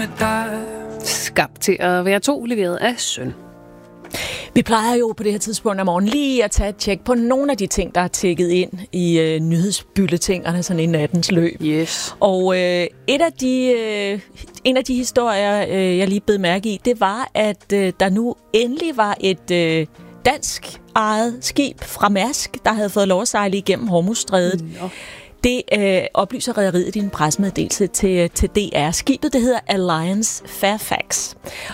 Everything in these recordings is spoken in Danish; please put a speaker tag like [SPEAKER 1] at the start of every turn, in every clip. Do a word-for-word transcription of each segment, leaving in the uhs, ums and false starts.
[SPEAKER 1] die.
[SPEAKER 2] Skabt til at være to, leveret af Søn.
[SPEAKER 3] Vi plejer jo på det her tidspunkt om morgenen lige at tage et tjek på nogle af de ting, der er tækket ind i øh, nyhedsbulletinerne sådan i nattens løb.
[SPEAKER 2] Yes.
[SPEAKER 3] Og øh, et af de, øh, en af de historier, øh, jeg lige bed mærke i, det var, at øh, der nu endelig var et øh, dansk eget skib fra Mærsk, der havde fået lov at sejle igennem Hormuzstrædet. Mm, Det øh, oplyser rederiet i en pressemeddelelse til, til D R. Skibet, det hedder Alliance Fairfax,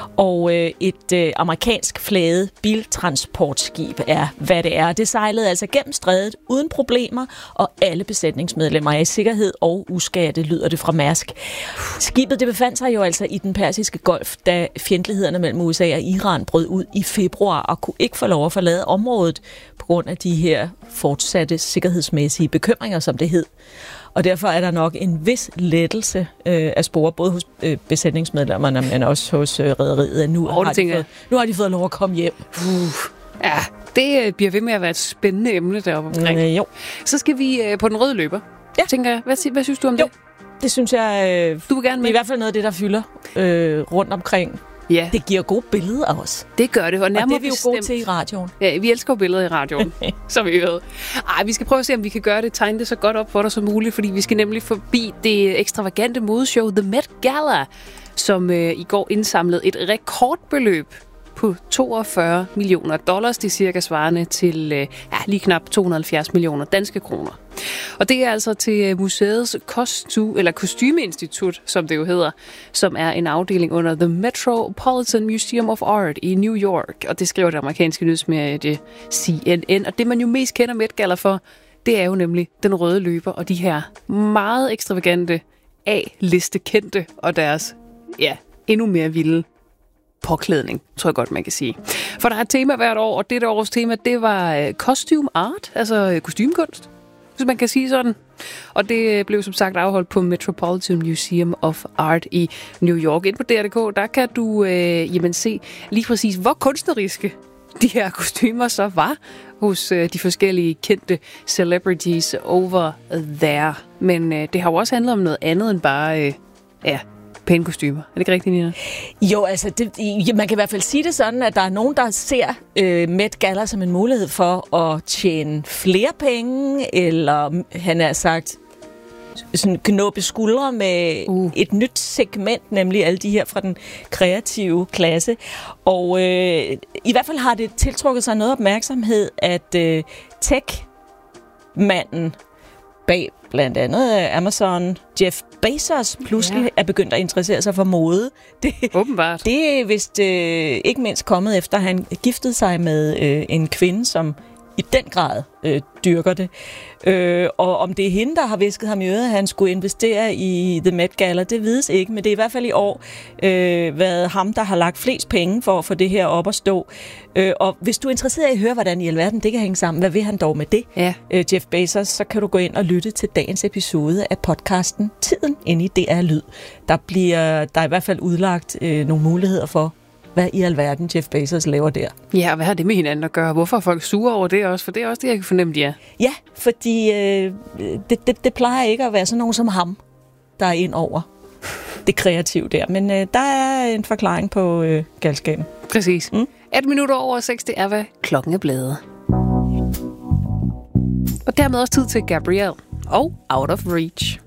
[SPEAKER 3] og øh, et øh, amerikansk flaget biltransportskib er, hvad det er. Det sejlede altså gennem strædet uden problemer, og alle besætningsmedlemmer er i sikkerhed og uskatte, lyder det fra Mærsk. Skibet, det befandt sig jo altså i den persiske golf, da fjendtlighederne mellem U S A og Iran brød ud i februar, og kunne ikke få lov at forlade området på grund af de her fortsatte sikkerhedsmæssige bekymringer, som det hed. Og derfor er der nok en vis lettelse øh, af spore, både hos øh, besætningsmedlemmerne, men også hos øh, rederiet. Nu,
[SPEAKER 2] oh,
[SPEAKER 3] har de fået, nu har de fået lov at komme hjem.
[SPEAKER 2] Uh, ja, det øh, bliver ved med at være et spændende emne deroppe omkring.
[SPEAKER 3] Øh, jo.
[SPEAKER 2] Så skal vi øh, på den røde løber.
[SPEAKER 3] Ja.
[SPEAKER 2] Tænker jeg, hvad, hvad synes du om
[SPEAKER 3] jo.
[SPEAKER 2] det?
[SPEAKER 3] Det synes jeg, øh,
[SPEAKER 2] du vil gerne med.
[SPEAKER 3] Det er i hvert fald noget af det, der fylder øh, rundt omkring.
[SPEAKER 2] Ja.
[SPEAKER 3] Det giver gode billeder af os.
[SPEAKER 2] Det gør det, og,
[SPEAKER 3] og det er vi jo
[SPEAKER 2] bestemt
[SPEAKER 3] gode til i radioen.
[SPEAKER 2] Ja, vi elsker jo billeder i radioen, som vi ved. Ej, vi skal prøve at se, om vi kan gøre det, tegne det så godt op for dig som muligt, fordi vi skal nemlig forbi det ekstravagante modeshow The Met Gala, som øh, i går indsamlede et rekordbeløb på toogfyrre millioner dollars, det er cirka svarende til øh, ja, lige knap to hundrede og halvfjerds millioner danske kroner. Og det er altså til museets kostu, eller kostymeinstitut, som det jo hedder, som er en afdeling under The Metropolitan Museum of Art i New York. Og det skriver det amerikanske nyhedsmedie C N N. Og det, man jo mest kender Met Gala for, det er jo nemlig den røde løber og de her meget ekstravagante A-liste kendte og deres, ja, endnu mere vilde påklædning, tror jeg godt, man kan sige. For der er et tema hvert år, og dette års tema, det var costume art, altså kostymekunst, hvis man kan sige sådan. Og det blev som sagt afholdt på Metropolitan Museum of Art i New York. Ind på D R punktum d k, der kan du øh, jamen, se lige præcis, hvor kunstneriske de her kostymer så var hos øh, de forskellige kendte celebrities over there. Men øh, det har jo også handlet om noget andet end bare, øh, ja, pæne kostymer. Er det ikke rigtigt, Nina?
[SPEAKER 3] Jo, altså, det, man kan i hvert fald sige det sådan, at der er nogen, der ser øh, Met Gala som en mulighed for at tjene flere penge, eller han har sagt sådan knåbe skuldre med uh. et nyt segment, nemlig alle de her fra den kreative klasse. Og øh, i hvert fald har det tiltrukket sig noget opmærksomhed, at øh, tech-manden bag blandt andet Amazon, Jeff Bezos, pludselig ja. er begyndt at interessere sig for mode. Det,
[SPEAKER 2] Åbenbart.
[SPEAKER 3] Det er vist øh, ikke mindst kommet efter, at han giftede sig med øh, en kvinde, som i den grad øh, dyrker det. Øh, og om det er hende, der har visket ham i øret, at han skulle investere i The Met Gala, det vides ikke, men det er i hvert fald i år øh, været ham, der har lagt flest penge for at få det her op at stå. Øh, og hvis du er interesseret i at høre, hvordan i alverden det kan hænge sammen, hvad vil han dog med det,
[SPEAKER 2] ja.
[SPEAKER 3] øh, Jeff Bezos, så kan du gå ind og lytte til dagens episode af podcasten Tiden inde i D R Lyd. Der bliver der er i hvert fald udlagt øh, nogle muligheder for, hvad i alverden Jeff Bezos laver der.
[SPEAKER 2] Ja, og hvad har det med hinanden at gøre? Hvorfor er folk sure over det også? For det er også det, jeg kan fornemme, de er.
[SPEAKER 3] Ja, fordi øh, det, det, det plejer ikke at være sådan nogen som ham, der er ind over det kreative der. Men øh, der er en forklaring på øh, galskaben.
[SPEAKER 2] Præcis. Mm? atten minutter over seks, det er, hvad klokken er blevet. Og dermed også tid til Gabrielle og Out of Reach.